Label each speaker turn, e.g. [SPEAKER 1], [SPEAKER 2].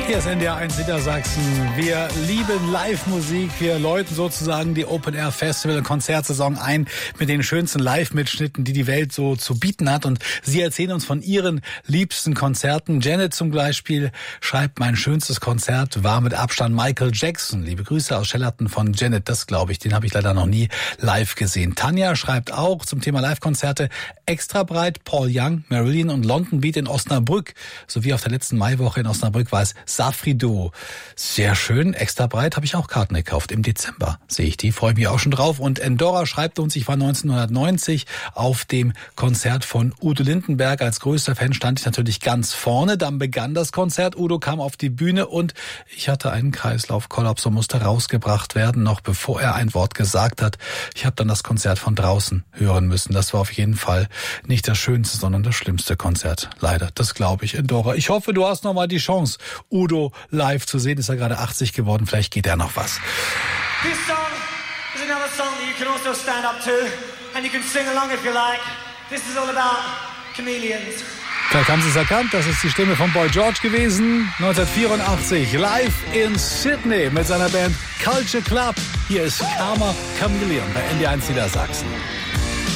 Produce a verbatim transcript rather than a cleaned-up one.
[SPEAKER 1] Hier ist N D R eins Niedersachsen. Wir lieben Live-Musik. Wir läuten sozusagen die Open-Air-Festival- und Konzertsaison ein mit den schönsten Live-Mitschnitten, die die Welt so zu bieten hat. Und Sie erzählen uns von Ihren liebsten Konzerten. Janet zum Beispiel schreibt, mein schönstes Konzert war mit Abstand Michael Jackson. Liebe Grüße aus Schellerton von Janet. Das glaube ich, den habe ich leider noch nie live gesehen. Tanja schreibt auch zum Thema Live-Konzerte extra breit Paul Young, Marillion und London Beat in Osnabrück. Sowie auf der letzten Maiwoche in Osnabrück war es Safrido. Sehr schön, extra breit, habe ich auch Karten gekauft. Im Dezember sehe ich die, freue mich auch schon drauf. Und Endora schreibt uns, ich war neunzehnhundertneunzig auf dem Konzert von Udo Lindenberg. Als größter Fan stand ich natürlich ganz vorne. Dann begann das Konzert, Udo kam auf die Bühne und ich hatte einen Kreislaufkollaps und musste rausgebracht werden, noch bevor er ein Wort gesagt hat. Ich habe dann das Konzert von draußen hören müssen. Das war auf jeden Fall nicht das schönste, sondern das schlimmste Konzert. Leider, das glaube ich, Endora. Ich hoffe, du hast noch mal die Chance, Udo live zu sehen. Ist er gerade achtzig geworden, vielleicht geht er noch was.
[SPEAKER 2] This song is another song that you can also stand up to and you can sing along if you like. This is all about chameleons.
[SPEAKER 1] Vielleicht haben Sie es erkannt, das ist die Stimme von Boy George gewesen. neunzehnhundertvierundachtzig, live in Sydney mit seiner Band Culture Club. Hier ist Karma Chameleon bei N D R eins Niedersachsen.